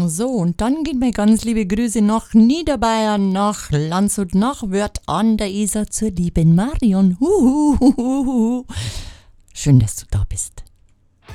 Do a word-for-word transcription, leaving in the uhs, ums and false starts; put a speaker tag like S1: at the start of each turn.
S1: So, und dann geht mir ganz liebe Grüße nach Niederbayern, nach Landshut, nach Wörth an der Isar zur lieben Marion. Huhuhuhu. Schön, dass du da bist.